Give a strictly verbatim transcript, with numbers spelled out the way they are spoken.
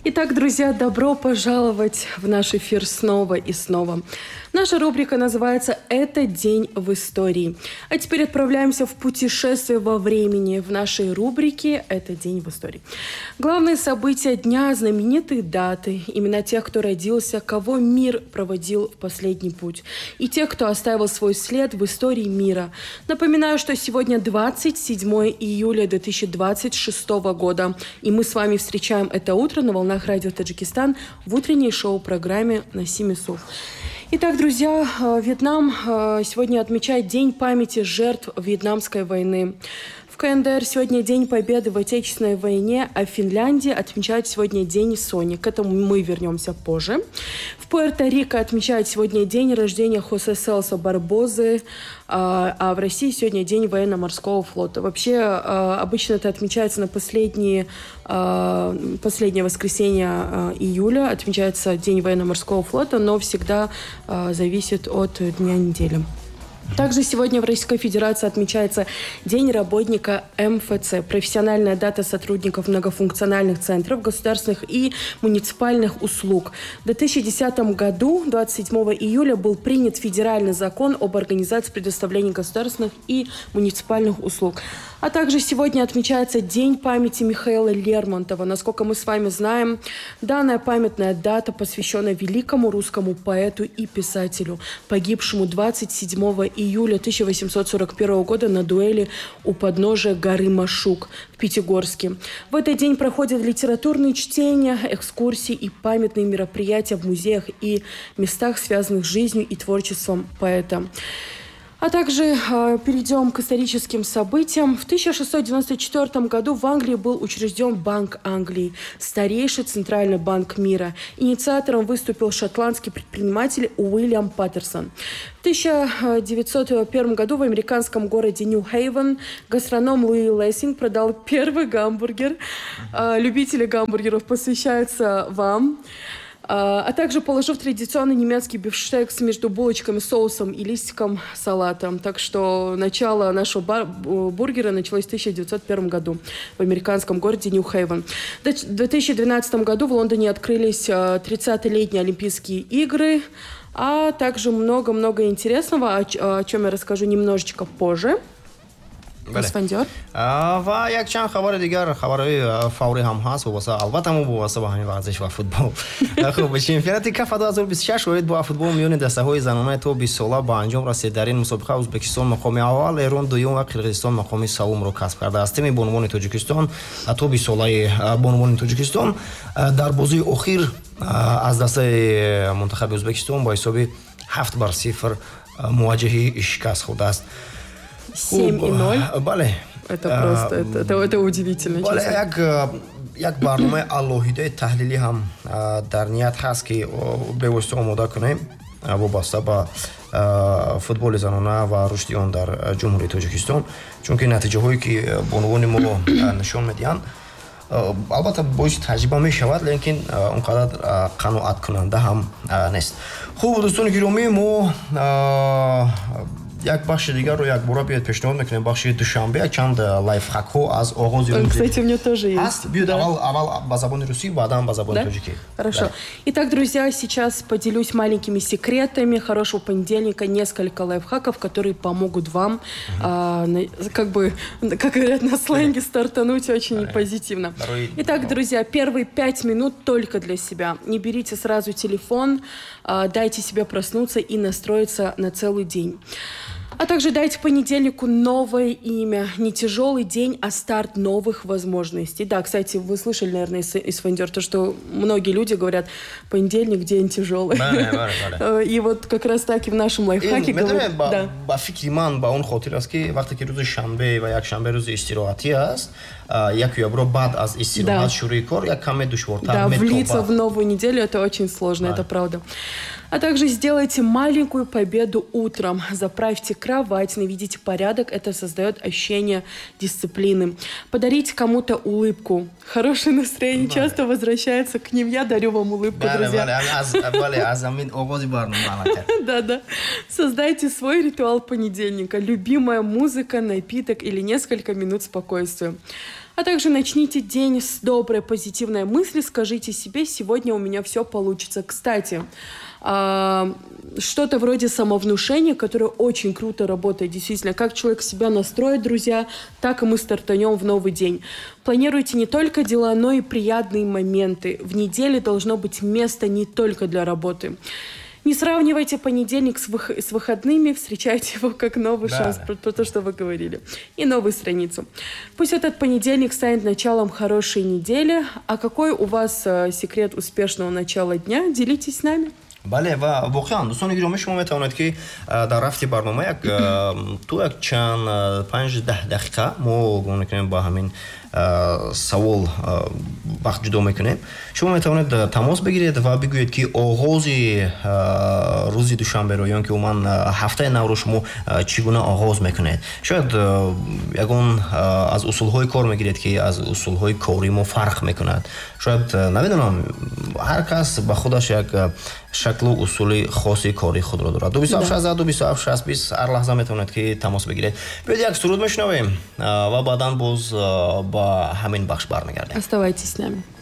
Итак, друзья, добро пожаловать в наш эфир снова и снова. Наша рубрика называется «Это день в истории». А теперь отправляемся в путешествие во времени в нашей рубрике «Это день в истории». Главные события дня, знаменитые даты, имена тех, кто родился, кого мир проводил в последний путь, и тех, кто оставил свой след в истории мира. Напоминаю, что сегодня двадцать седьмое июля две тысячи двадцать шестого года, и мы с вами встречаем это утро на волнах радио Таджикистан в утренней шоу-программе «Насим Исуф». Итак, друзья, Вьетнам сегодня отмечает День памяти жертв Вьетнамской войны. В КНДР сегодня День Победы в Отечественной войне, а в Финляндии отмечают сегодня День Сони. К этому мы вернемся позже. В Пуэрто-Рико отмечают сегодня день рождения Хосе Селса Барбозы, а в России сегодня День военно-морского флота. Вообще, обычно это отмечается на последние, последнее воскресенье июля, отмечается День военно-морского флота, но всегда зависит от дня недели. Также сегодня в Российской Федерации отмечается День работника эм эф цэ, профессиональная дата сотрудников многофункциональных центров государственных и муниципальных услуг. В две тысячи десятом году, двадцать седьмого июля, был принят федеральный закон об организации предоставления государственных и муниципальных услуг. А также сегодня отмечается День памяти Михаила Лермонтова. Насколько мы с вами знаем, данная памятная дата посвящена великому русскому поэту и писателю, погибшему двадцать седьмого июля тысяча восемьсот сорок первого года на дуэли у подножия горы Машук в Пятигорске. В этот день проходят литературные чтения, экскурсии и памятные мероприятия в музеях и местах, связанных с жизнью и творчеством поэта. А также э, перейдем к историческим событиям. В тысяча шестьсот девяносто четвёртом году в Англии был учрежден Банк Англии, старейший центральный банк мира. Инициатором выступил шотландский предприниматель Уильям Паттерсон. В тысяча девятьсот первом году в американском городе Нью-Хейвен гастроном Луи Лессинг продал первый гамбургер. Э, любители гамбургеров, посвящается вам. А также положив традиционный немецкий бифштекс между булочками, соусом и листиком салата. Так что начало нашего бар- бургера началось в тысяча девятьсот первом году в американском городе Нью-Хейвен. В две тысячи двенадцатом году в Лондоне открылись тридцатилетние Олимпийские игры, а также много-много интересного, о чем я расскажу немножечко позже. اسفندیار و یک چند خبر دیگر خبرهای فوری هم هست واسه البته مو واسه با همین ورزش و فوتبال خوب چمپیونات کاف دو هزار و بیست و شش وارد با فوتبال میون دسته‌های زنانه تو بیست ساله با انجام رسید. در این مسابقه ازبکستان مقام اول، ایران دوم و قرقیزستان مقام سوم را کسب کرده است. تیم بانوان تاجیکستان تو بیست ساله بانوان تاجیکستان در بازی اخیر از دست منتخب ازبکستان با حساب هفت بر صفر مواجه شکست خورده است. семь и ноль. Бале. Это просто, это, это, это удивительно. Бале, як, як барнома аллоҳидаи таҳлилӣ ҳам дар ният ҳаст ки бевосита омода кунем вобаста ба футболи занона ва рушди он дар ҷумҳурии Тоҷикистон, чунки натиҷаҳое ки бонувони мо нишон медиҳанд албатта боиси таҷриба мешавад, лекин он қадар қаноаткунанда ҳам нест. Хуб, дӯстони гиромӣ, мо як бахши дигарро як бора биёед пешниҳод мекунем. Бахши душанбе як чанд лайфхакҳо аз оғози рӯзи. Кстати, у меня тоже есть. Биёед аввал аввал по забони русӣ, баъдан по забони тоҷикӣ. Хорошо. Да. Итак, друзья, сейчас поделюсь маленькими секретами хорошего понедельника, несколько лайфхаков, которые помогут вам, а, как бы, как говорят на сленге, стартануть очень позитивно. Итак, друзья, первые пять минут только для себя. Не берите сразу телефон, а, дайте себе проснуться и настроиться на целый день. А также дайте понедельнику новое имя. Не тяжелый день, а старт новых возможностей. Да, кстати, вы слышали, наверное, из Фандер, то, что многие люди говорят, понедельник день тяжелый. И вот как раз так и в нашем лайфхаке говорят. Ба фикри ман ба он хотир аст ки вақте ки рӯзи шанбе ва якшанбе рӯзи истироҳатӣ аст, як ябро баъд аз истироҳат шурӯи кор як каме душвортар метоба. Да, влиться в новую неделю это очень сложно, это правда. А также сделайте маленькую победу утром. Заправьте кровать, наведите порядок. Это создает ощущение дисциплины. Подарите кому-то улыбку. Хорошее настроение часто возвращается к ним. Я дарю вам улыбку, друзья. Да, да. Создайте свой ритуал понедельника. Любимая музыка, напиток или несколько минут спокойствия. А также начните день с доброй, позитивной мысли. Скажите себе: сегодня у меня все получится. Кстати, что-то вроде самовнушения, которое очень круто работает. Действительно, как человек себя настроит, друзья, так и мы стартанем в новый день. Планируйте не только дела, но и приятные моменты. В неделе должно быть место не только для работы. Не сравнивайте понедельник с, вых- с выходными, встречайте его как новый да, шанс, да. Про, про то, что вы говорили, и новую страницу. Пусть этот понедельник станет началом хорошей недели. А какой у вас э, секрет успешного начала дня? Делитесь с нами. бале ва воқеан дӯстони гиромӣ шумо метавонед ки дар рафти барнома як ту як чанд панҷ даҳ дақиқа мо гумон мекунем ба ҳамин савол вақт ҷудо мекунем. Шумо метавонед тамос бигиред ва бигӯед ки оғози рӯзи душанберо ё ин ки умуман ҳафтаи навро шумо чӣ гуна оғоз мекунед. Шояд ягон аз усулҳои кор мегиред ки аз усулҳои кори мо фарқ мекунад. Шояд намедонам, ҳар кас ба худаш як шаклу усули хоси кори худро дорад. ду бисту ҳафт шаст ду бисту ҳафт шаст бист ҳар лаҳза метавонед ки тамос бигиред. Биёед як суруд мешунавем ва баъдан боз ба ҳамин бахш бармегардем. Оставайтесь с нами.